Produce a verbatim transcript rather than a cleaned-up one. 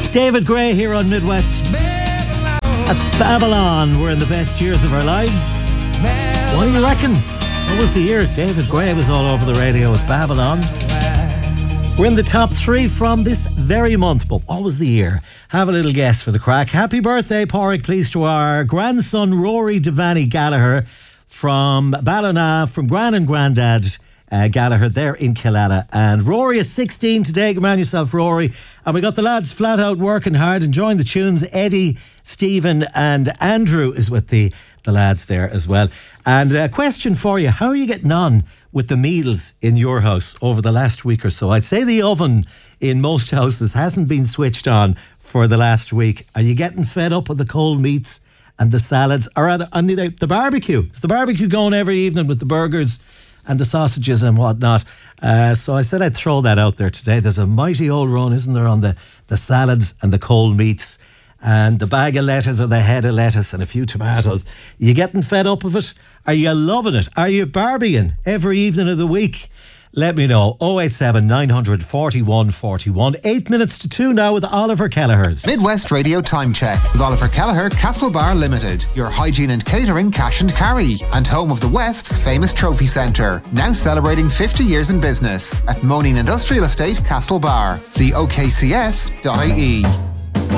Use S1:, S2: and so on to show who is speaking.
S1: David Gray here on Midwest. That's Babylon. We're in the best years of our lives. What do you reckon? What was the year David Gray was all over the radio with Babylon? We're in the top three from this very month, but what was the year? Have a little guess for the crack. Happy birthday, Pádraig, please, to our grandson Rory Devaney Gallagher from Ballina, from Gran and Grandad uh, Gallagher there in Killala. And Rory is sixteen today. Good man yourself, Rory. And we got the lads flat out working hard, enjoying the tunes. Eddie, Stephen and Andrew is with the, the lads there as well. And a question for you. How are you getting on with the meals in your house over the last week or so? I'd say the oven in most houses hasn't been switched on for the last week. Are you getting fed up with the cold meats and the salads? Or are the, and the, the barbecue? Is the barbecue going every evening with the burgers and the sausages and whatnot? Uh, so I said I'd throw that out there today. There's a mighty old run, isn't there, on the, the salads and the cold meats and the bag of lettuce or the head of lettuce and a few tomatoes. You getting fed up of it? Are you loving it? Are you barbieing every evening of the week? Let me know. oh eight seven, nine hundred, forty-one, forty-one. Eight minutes to two now with Oliver Kelleher's
S2: Midwest Radio Time Check with Oliver Kelleher, Castlebar Limited, your hygiene and catering cash and carry, and home of the West's famous trophy centre. Now celebrating fifty years in business at Moaning Industrial Estate, Castlebar. See O K C S dot I E.